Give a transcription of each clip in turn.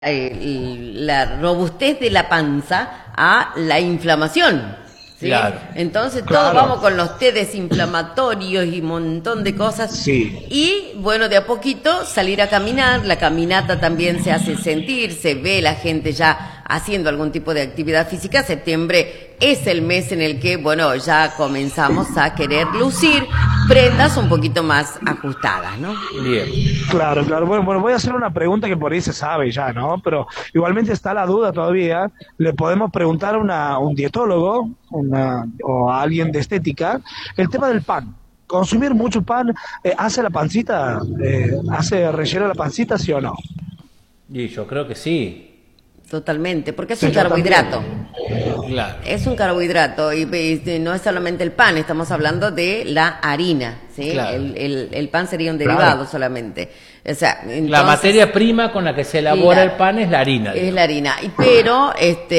la robustez de la panza a la inflamación. ¿Sí? Claro. Entonces todos vamos con los té desinflamatorios y un montón de cosas. Sí. Y bueno, de a poquito salir a caminar, la caminata también se hace sentir, se ve la gente ya haciendo algún tipo de actividad física. Septiembre es el mes en el que, bueno, ya comenzamos a querer lucir prendas un poquito más ajustadas, ¿no? Bien. Claro, claro. Bueno, voy a hacer una pregunta que por ahí se sabe ya, ¿no? Pero igualmente está la duda todavía. Le podemos preguntar a un dietólogo o a alguien de estética el tema del pan. ¿Consumir mucho pan hace la pancita, hace relleno la pancita, sí o no? Y yo creo que sí. Totalmente, porque es Sí, un yo carbohidrato. Claro. Es un carbohidrato y no es solamente el pan, estamos hablando de la harina, ¿sí? Claro. El pan sería un derivado solamente. O sea, entonces, La materia prima con la que se elabora el pan es la harina. Es la harina. Pero,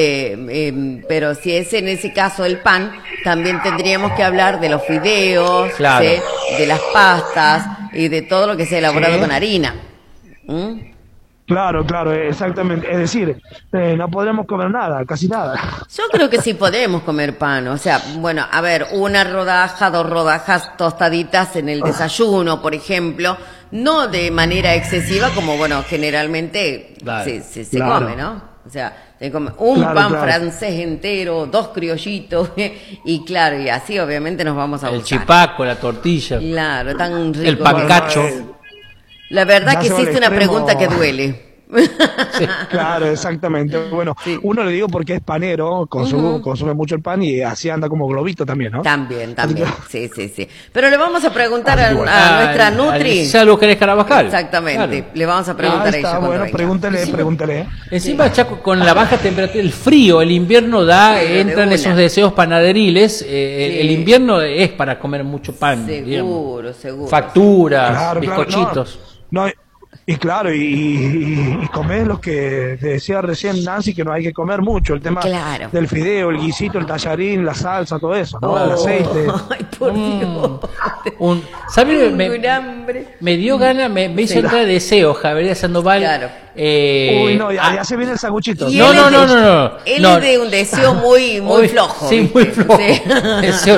pero si es en ese caso el pan, también tendríamos que hablar de los fideos, Claro. ¿sí? De las pastas y de todo lo que se ha elaborado con harina. ¿Mm? Claro, claro, exactamente. Es decir, no podremos comer nada, casi nada. Yo creo que sí podemos comer pan, o sea, bueno, a ver, una rodaja, 2 rodajas tostaditas en el desayuno, por ejemplo, no de manera excesiva como, bueno, generalmente Claro. se Claro. come, ¿no? O sea, se come un Claro, pan claro. francés entero, 2 criollitos, y claro, y así obviamente nos vamos a El gustar. chipaco, la tortilla, Claro, tan rico. el pancacho. La verdad Ya que se va hiciste al una extremo. pregunta que duele. Claro, exactamente. Bueno, Sí. uno le digo porque es panero, consume mucho el pan y así anda como globito también, ¿no? También, sí, sí, sí. Pero le vamos a preguntar a nuestra Nutri. Salud Jerez Carabajal. Exactamente, Claro. le vamos a preguntar Ahí a ella está, cuando bueno, venga. pregúntele. Encima, Chaco, con la baja temperatura, el frío, el invierno Pero entran de esos una. deseos panaderiles. El invierno es para comer mucho pan, Seguro, digamos. seguro. Facturas, Claro, bizcochitos. No, y claro, y comer lo que te decía recién Nancy, que no hay que comer mucho, el tema Claro. del fideo, el guisito, el tallarín, la salsa, todo eso, ¿no? El Oh, aceite. Ay, por Dios. ¿Sabes? Tengo un hambre. Me dio ganas, me hizo entrar deseo, Javier Sandoval. Claro. Uy, no, ya se viene el sanguchito. Y No, él no, es no, de- no, no. Él No. es de un deseo muy Hoy- flojo. Sí, ¿viste? muy flojo. Sí. Deseo.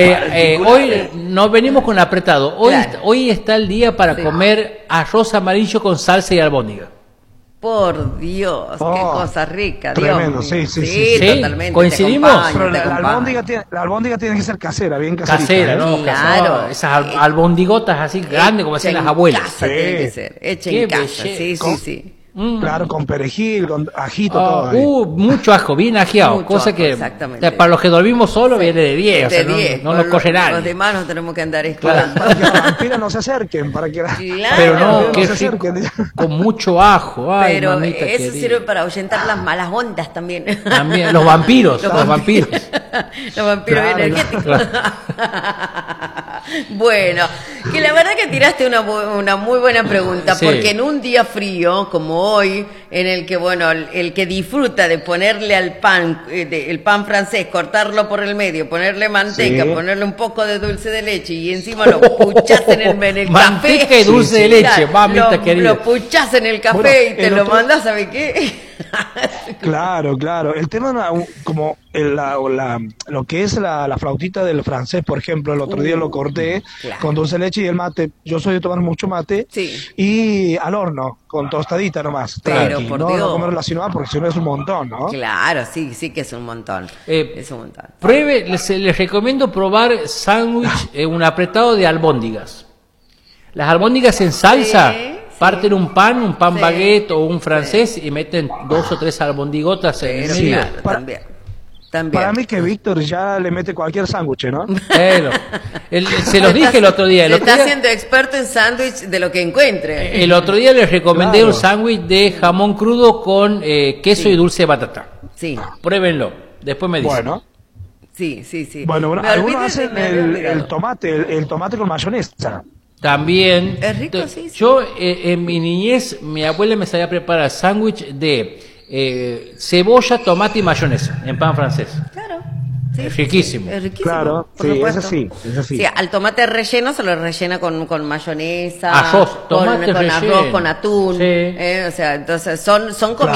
Hoy nos venimos con apretado. Claro. Hoy está el día para comer arroz amarillo con salsa y albóndiga. Por Dios, qué Oh, cosa rica, Dios tremendo, mío. sí, sí, sí. totalmente. ¿Coincidimos? te acompaño, Pero te la acompaño. albóndiga tiene que ser casera, bien caserita. Casera, ¿eh? ¿no? Claro. Esas albondigotas así grandes como hacían Hecha las en abuelas. casa Sí. tiene que ser, hecha Qué en casa, belleza. sí, sí, sí. Claro, con perejil, con ajito, todo ahí. Mucho ajo, bien ajeado. Mucho Cosa ajo, que exactamente. para los que dormimos solos viene de 10. O sea, De 10, no nos corre Los nadie. demás nos tenemos que andar Para escalando. que las vampiras no se acerquen, para que Claro. Pero no, no qué se rico, acerquen. con mucho ajo. Ay, Pero mamita eso querida. sirve para ahuyentar las malas ondas también. También, los vampiros, los vampiros. Los vampiros Claro, energéticos. Bueno, que la verdad que tiraste una muy buena pregunta, Sí. porque en un día frío como hoy, en el que, bueno, el que disfruta de ponerle al pan, el pan francés, cortarlo por el medio, ponerle manteca, Sí. ponerle un poco de dulce de leche y encima lo puchás en el Manteca café. y dulce de leche, Claro, mamita querida. Lo puchás en el café Bueno, y te el lo otro- mandás, ¿sabes qué? Claro, claro. El tema, como lo que es la flautita del francés, por ejemplo, el otro día lo corté claro. con dulce de leche y el mate. Yo soy de tomar mucho mate. Sí. Y al horno, con tostadita nomás. Pero, tranqui. por no, Dios. no comerlo así nomás, porque si no es un montón, ¿no? Claro, sí, sí que es un montón. Es un montón. Pruebe, les recomiendo probar sándwich, un apretado de albóndigas. Las albóndigas en salsa, Sí, parten un pan Sí. baguette o un francés y meten 2 o 3 albondigotas en el Pero medio. claro, Para- también. También. Para mí que Víctor ya le mete cualquier sándwich, ¿no? Bueno, se los dije el otro día. Se está haciendo experto en sándwich de lo que encuentre. El otro día les recomendé Claro. un sándwich de jamón crudo con queso y dulce de batata. Sí, Pruébenlo, después me dicen. Bueno, sí, sí, sí. bueno, Me algunos olvidé de- hacen me había olvidado. el tomate con mayonesa. También. Es rico, sí, sí. Yo, en mi niñez, mi abuela me sabía preparar sándwich de cebolla, tomate y mayonesa en pan francés. Claro. Sí, Es riquísimo. Es riquísimo. Claro, por sí, supuesto. es así, es así. Sí, al tomate relleno se lo rellena con mayonesa, Arroz, tomate con arroz, relleno. con atún. Sí. O sea, entonces son comidas